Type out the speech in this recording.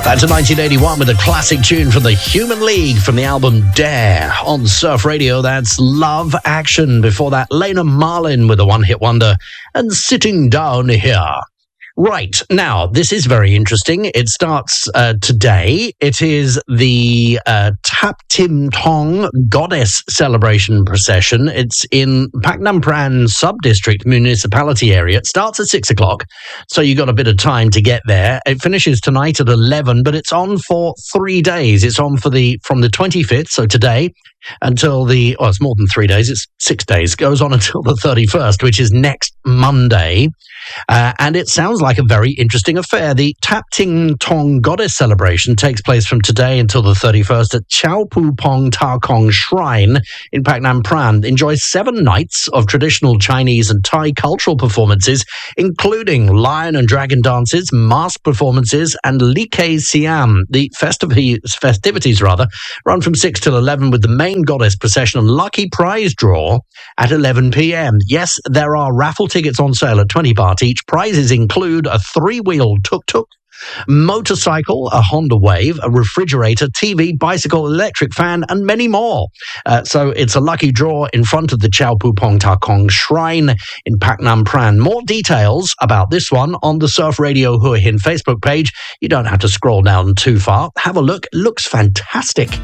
That's a 1981 with a classic tune from the Human League from the album Dare on Surf Radio. That's Love Action. Before that, Lena Marlin with a one-hit wonder and Sitting Down Here. Right, now, this is very interesting. It starts today. It is the Tap Tim Tong Goddess Celebration Procession. It's in Pak Nam Pran Sub-District Municipality area. It starts at 6 o'clock, so you got a bit of time to get there. It finishes tonight at 11, but it's on for 3 days. It's on from the 25th, so today, until it's more than 3 days, it's 6 days. Goes on until the 31st, which is next Monday. And it sounds like a very interesting affair. The Tap Ting Tong Goddess Celebration takes place from today until the 31st at Chao Pu Pong Ta Kong Shrine in Pak Nam Pran. Enjoy 7 nights of traditional Chinese and Thai cultural performances, including lion and dragon dances, mask performances, and Li Kei Siam. The festivities run from 6 till 11 with the main goddess procession and lucky prize draw at 11 p.m. Yes, there are raffle tickets on sale at 20 baht each. Prizes include a 3-wheel tuk-tuk, motorcycle, a Honda Wave, a refrigerator, TV, bicycle, electric fan, and many more. So it's a lucky draw in front of the Chao Pu Pong Ta Kong Shrine in Pak Nam Pran. More details about this one on the Surf Radio Hua Hin Facebook page. You don't have to scroll down too far. Have a look. It looks fantastic.